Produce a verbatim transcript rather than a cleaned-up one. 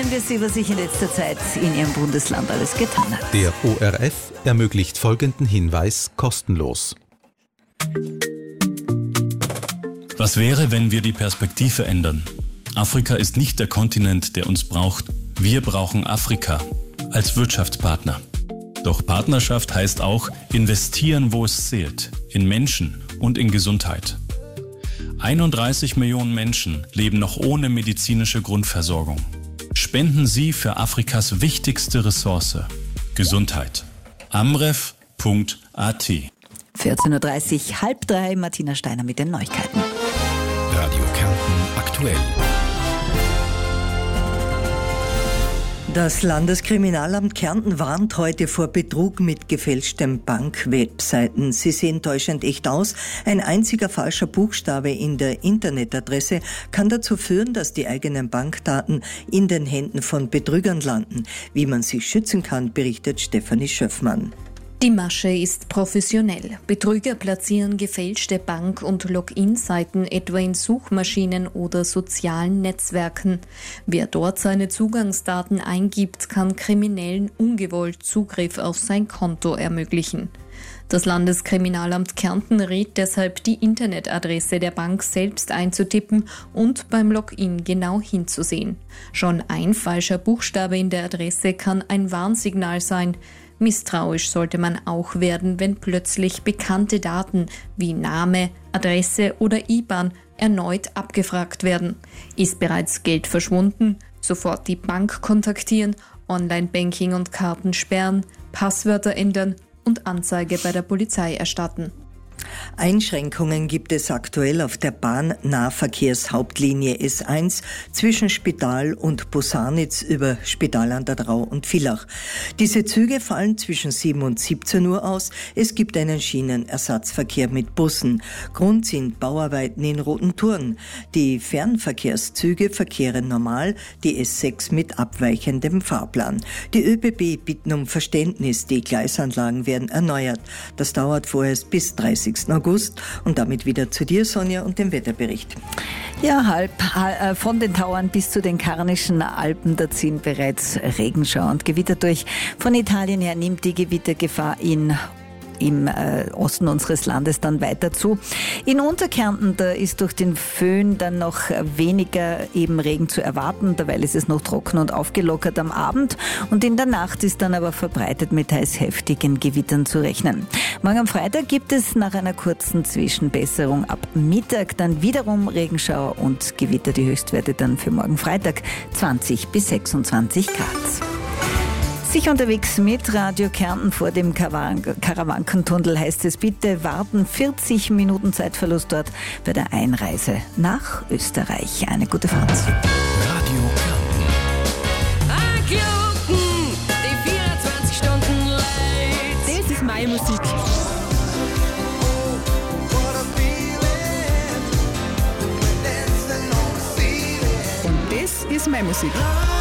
erzählen wir Sie, was sich in letzter Zeit in Ihrem Bundesland alles getan hat. Der O R F ermöglicht folgenden Hinweis kostenlos. Was wäre, wenn wir die Perspektive ändern? Afrika ist nicht der Kontinent, der uns braucht. Wir brauchen Afrika als Wirtschaftspartner. Doch Partnerschaft heißt auch investieren, wo es zählt, in Menschen und in Gesundheit. einunddreißig Millionen Menschen leben noch ohne medizinische Grundversorgung. Spenden Sie für Afrikas wichtigste Ressource, Gesundheit. amref punkt a t. vierzehn Uhr dreißig, halb drei, Martina Steiner mit den Neuigkeiten. Radio Kärnten aktuell. Das Landeskriminalamt Kärnten warnt heute vor Betrug mit gefälschten Bankwebseiten. Sie sehen täuschend echt aus. Ein einziger falscher Buchstabe in der Internetadresse kann dazu führen, dass die eigenen Bankdaten in den Händen von Betrügern landen. Wie man sich schützen kann, berichtet Stefanie Schöffmann. Die Masche ist professionell. Betrüger platzieren gefälschte Bank- und Login-Seiten etwa in Suchmaschinen oder sozialen Netzwerken. Wer dort seine Zugangsdaten eingibt, kann Kriminellen ungewollt Zugriff auf sein Konto ermöglichen. Das Landeskriminalamt Kärnten rät deshalb, die Internetadresse der Bank selbst einzutippen und beim Login genau hinzusehen. Schon ein falscher Buchstabe in der Adresse kann ein Warnsignal sein. Misstrauisch sollte man auch werden, wenn plötzlich bekannte Daten wie Name, Adresse oder I B A N erneut abgefragt werden. Ist bereits Geld verschwunden? Sofort die Bank kontaktieren, Online-Banking und Karten sperren, Passwörter ändern und Anzeige bei der Polizei erstatten. Einschränkungen gibt es aktuell auf der Bahnnahverkehrshauptlinie S eins zwischen Spital und Posanitz über Spital an der Drau und Villach. Diese Züge fallen zwischen sieben und siebzehn Uhr aus. Es gibt einen Schienenersatzverkehr mit Bussen. Grund sind Bauarbeiten in Roten Turn. Die Fernverkehrszüge verkehren normal, die S sechs mit abweichendem Fahrplan. Die ÖBB bitten um Verständnis, die Gleisanlagen werden erneuert. Das dauert vorerst bis dreißigsten August. Und damit wieder zu dir, Sonja, und dem Wetterbericht. Ja, halb äh, von den Tauern bis zu den Karnischen Alpen, da ziehen bereits Regenschauer und Gewitter durch. Von Italien her nimmt die Gewittergefahr in im äh, Osten unseres Landes dann weiter zu. In Unterkärnten, da ist durch den Föhn dann noch weniger eben Regen zu erwarten, derweil ist es noch trocken und aufgelockert am Abend und in der Nacht ist dann aber verbreitet mit teils heftigen Gewittern zu rechnen. Morgen am Freitag gibt es nach einer kurzen Zwischenbesserung ab Mittag dann wiederum Regenschauer und Gewitter, die Höchstwerte dann für morgen Freitag zwanzig bis sechsundzwanzig Grad. Sich unterwegs mit Radio Kärnten vor dem Karawankentunnel heißt es, bitte warten, vierzig Minuten Zeitverlust dort bei der Einreise nach Österreich. Eine gute Fahrt. Radio Kärnten. Die vierundzwanzig Stunden live. Das ist meine Musik. Und das ist meine Musik.